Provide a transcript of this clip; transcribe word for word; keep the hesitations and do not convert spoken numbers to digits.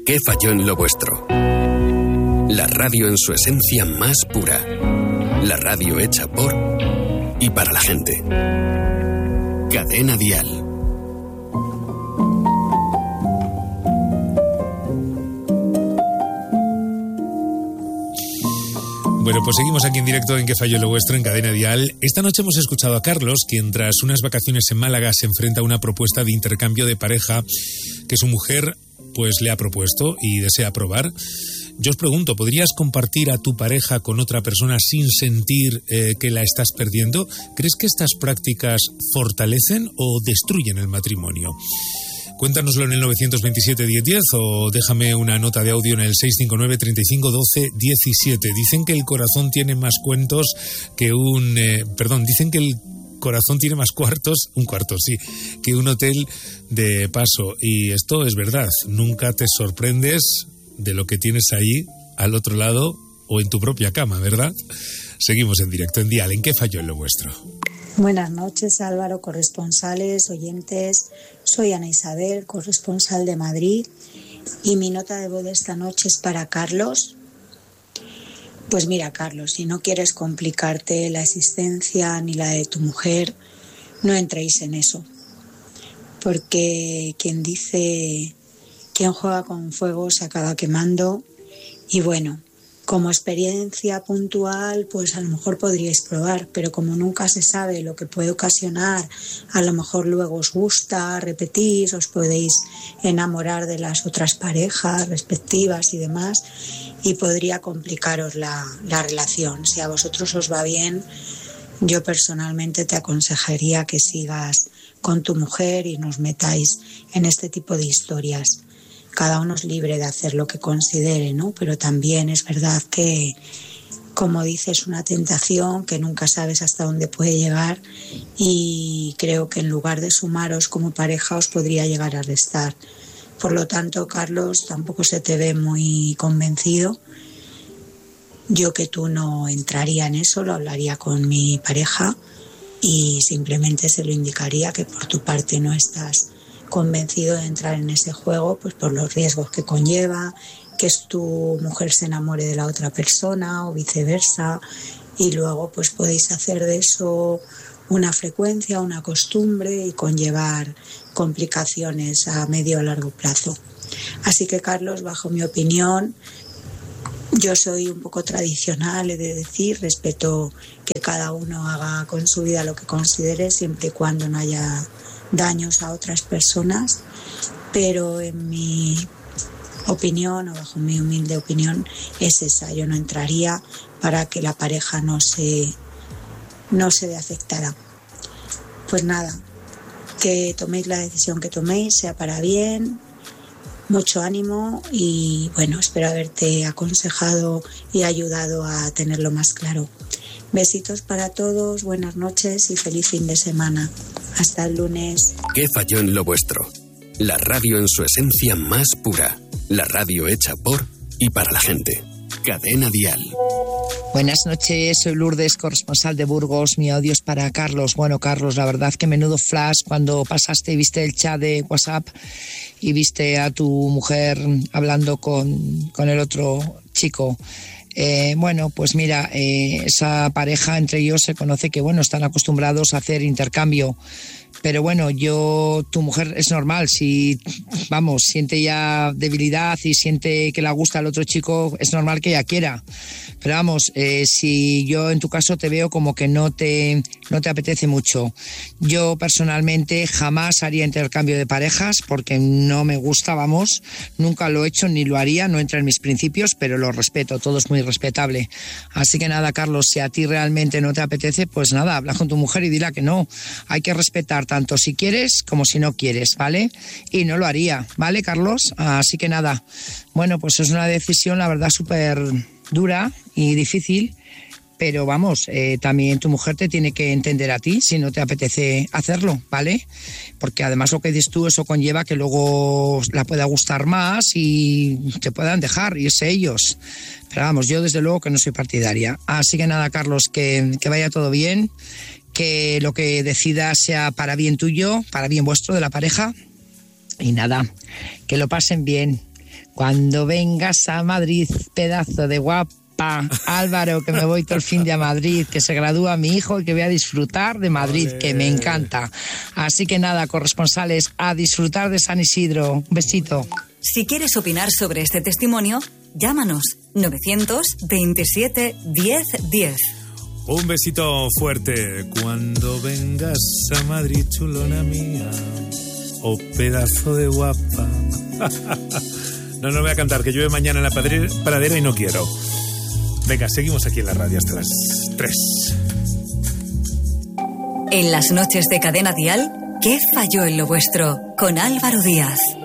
¿Qué falló en lo vuestro? La radio en su esencia más pura. La radio hecha por y para la gente. Cadena Dial. Bueno, pues seguimos aquí en directo en ¿Qué falló en lo vuestro? En Cadena Dial. Esta noche hemos escuchado a Carlos, quien tras unas vacaciones en Málaga se enfrenta a una propuesta de intercambio de pareja que su mujer pues le ha propuesto y desea probar. Yo os pregunto, ¿podrías compartir a tu pareja con otra persona sin sentir eh, que la estás perdiendo? ¿Crees que estas prácticas fortalecen o destruyen el matrimonio? Cuéntanoslo en el nueve dos siete, diez diez o déjame una nota de audio en el seis cinco nueve, treinta y cinco, doce, diecisiete. Dicen que el corazón tiene más cuentos que un... Eh, perdón, dicen que el corazón tiene más cuartos, un cuarto, sí, que un hotel de paso. Y esto es verdad. Nunca te sorprendes de lo que tienes ahí, al otro lado o en tu propia cama, ¿verdad? Seguimos en directo en Dial. ¿En qué falló en lo vuestro? Buenas noches, Álvaro, corresponsales, oyentes. Soy Ana Isabel, corresponsal de Madrid, y mi nota de voz de esta noche es para Carlos. Pues mira, Carlos, si no quieres complicarte la existencia ni la de tu mujer, no entréis en eso. Porque quien dice, quien juega con fuego se acaba quemando. Y bueno, como experiencia puntual, pues a lo mejor podríais probar, pero como nunca se sabe lo que puede ocasionar, a lo mejor luego os gusta, repetís, os podéis enamorar de las otras parejas respectivas y demás, y podría complicaros la, la relación. Si a vosotros os va bien, yo personalmente te aconsejaría que sigas con tu mujer y no os metáis en este tipo de historias. Cada uno es libre de hacer lo que considere, ¿no? Pero también es verdad que, como dices, es una tentación que nunca sabes hasta dónde puede llegar, y creo que en lugar de sumaros como pareja os podría llegar a restar. Por lo tanto, Carlos, tampoco se te ve muy convencido. Yo que tú no entraría en eso, lo hablaría con mi pareja y simplemente se lo indicaría que por tu parte no estás convencido de entrar en ese juego, pues por los riesgos que conlleva, que es tu mujer se enamore de la otra persona o viceversa, y luego pues podéis hacer de eso una frecuencia, una costumbre y conllevar complicaciones a medio o largo plazo. Así que, Carlos, bajo mi opinión, yo soy un poco tradicional, he de decir, respeto que cada uno haga con su vida lo que considere, siempre y cuando no haya daños a otras personas, pero en mi opinión, o bajo mi humilde opinión, es esa. Yo no entraría para que la pareja no se, no se afectara. Pues nada, que toméis la decisión que toméis, sea para bien, mucho ánimo y bueno, espero haberte aconsejado y ayudado a tenerlo más claro. Besitos para todos, buenas noches y feliz fin de semana. Hasta el lunes. ¿Qué falló en lo vuestro? La radio en su esencia más pura. La radio hecha por y para la gente. Cadena Dial. Buenas noches, soy Lourdes, corresponsal de Burgos. Mi audio es para Carlos. Bueno, Carlos, la verdad que menudo flash cuando pasaste y viste el chat de WhatsApp y viste a tu mujer hablando con, con el otro chico. Eh, bueno, pues mira, eh, esa pareja entre ellos se conoce que, bueno, están acostumbrados a hacer intercambio. Pero bueno, yo, tu mujer es normal, si, vamos, siente ya debilidad y siente que le gusta al otro chico, es normal que ella quiera. Pero vamos, eh, si yo en tu caso te veo como que no te, no te apetece mucho. Yo personalmente jamás haría intercambio de parejas porque no me gusta, vamos, nunca lo he hecho ni lo haría, no entra en mis principios, pero lo respeto, todo es muy respetable. Así que nada, Carlos, si a ti realmente no te apetece, pues nada, habla con tu mujer y dile que no. Hay que respetar tanto si quieres como si no quieres, ¿vale? Y no lo haría, ¿vale, Carlos? Así que nada, bueno, pues es una decisión, la verdad, súper dura y difícil, pero vamos, eh, también tu mujer te tiene que entender a ti si no te apetece hacerlo, ¿vale? Porque además lo que dices tú, eso conlleva que luego la pueda gustar más y te puedan dejar irse ellos. Pero vamos, yo desde luego que no soy partidaria. Así que nada, Carlos, que, que vaya todo bien, que lo que decidas sea para bien tuyo, para bien vuestro, de la pareja, y nada, que lo pasen bien. Cuando vengas a Madrid, pedazo de guapa. Álvaro, que me voy todo el fin de a Madrid, que se gradúa mi hijo y que voy a disfrutar de Madrid, Olé. Que me encanta. Así que nada, corresponsales, a disfrutar de San Isidro. Un besito. Si quieres opinar sobre este testimonio, llámanos novecientos veintisiete diez diez. Un besito fuerte. Cuando vengas a Madrid, chulona mía, oh pedazo de guapa. No, no voy a cantar, que llueve mañana en la pradera y no quiero. Venga, seguimos aquí en la radio hasta las tres. En las noches de Cadena Dial, ¿qué falló en lo vuestro? Con Álvaro Díaz.